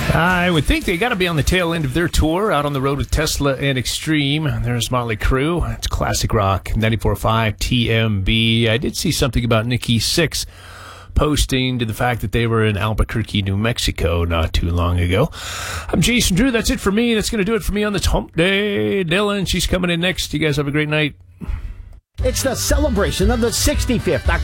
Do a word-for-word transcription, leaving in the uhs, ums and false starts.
I would think they got to be on the tail end of their tour, out on the road with Tesla and Extreme. There's Motley Crue. It's classic rock, ninety-four point five T M B. I did see something about Nikki Sixx posting to the fact that they were in Albuquerque, New Mexico not too long ago. I'm Jason Drew. That's it for me. That's going to do it for me on this hump day. Dylan, she's coming in next. You guys have a great night. It's the celebration of the sixty-fifth